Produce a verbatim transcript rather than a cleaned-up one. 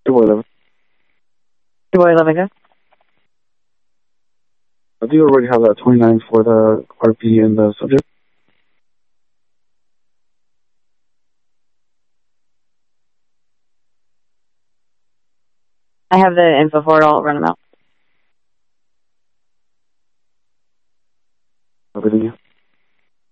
two by eleven. two by eleven, guys. Do you already have that twenty-nine for the R P and the subject? I have the info for it. I'll run them out. Everything.